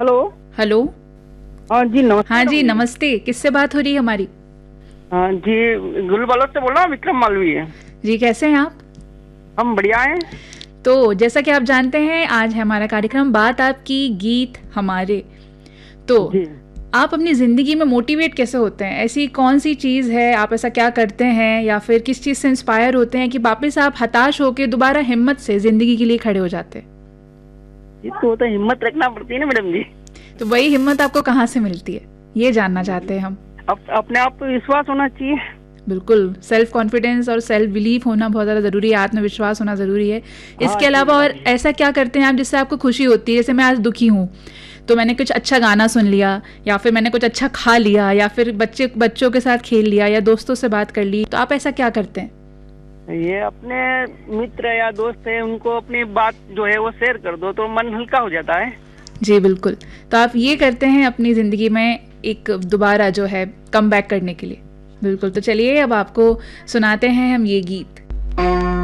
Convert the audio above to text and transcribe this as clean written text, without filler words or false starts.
Hello. Hello. हाँ जी, नमस्ते। हाँ जी, मैडम नमस्ते। किससे बात हो रही है हमारी? हाँ जी, गुल बालोद से बोल रहा हूँ, विक्रम मालवीय है। जी, कैसे हैं आप? हम बढ़िया हैं। तो जैसा कि आप जानते हैं, आज है हमारा कार्यक्रम बात आपकी गीत हमारे। तो जी। आप अपनी ज़िंदगी में मोटिवेट कैसे होते हैं? ऐसी कौन सी चीज़ है, आप ऐसा क्या करते हैं या फिर किस चीज़ से इंस्पायर होते हैं कि वापस आप हताश होकर दोबारा हिम्मत से ज़िंदगी के लिए खड़े हो जाते हैं? ये तो हिम्मत रखना पड़ती है ना मैडम जी। तो वही हिम्मत आपको कहाँ से मिलती है, ये जानना चाहते हैं हम। अपने आप पे विश्वास होना चाहिए। बिल्कुल, सेल्फ कॉन्फिडेंस और सेल्फ बिलीफ होना बहुत ज़्यादा ज़रूरी है, आत्मविश्वास होना ज़रूरी है। हाँ इसके जी अलावा और मैडम जी। ऐसा क्या करते हैं आप जिससे आपको खुशी होती है? जैसे मैं आज दुखी हूँ, तो मैंने कुछ अच्छा गाना सुन लिया, या फिर मैंने कुछ अच्छा खा लिया, या फिर बच्चों के साथ खेल लिया, या दोस्तों से बात कर ली। तो आप ऐसा क्या करते हैं? ये अपने मित्र या दोस्त है, उनको अपनी बात जो है वो शेयर कर दो तो मन हल्का हो जाता है। जी बिल्कुल। तो आप ये करते हैं अपनी ज़िंदगी में एक दोबारा जो है कम बैक करने के लिए। बिल्कुल, तो चलिए अब आपको सुनाते हैं हम ये गीत।